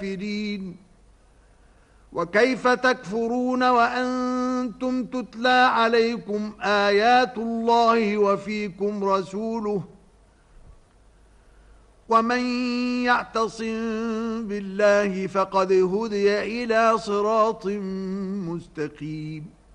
الكافرين وكيف تكفرون وأنتم تتلى عليكم آيات الله وفيكم رسوله ومن يعتصم بالله فقد هدي إلى صراط مستقيم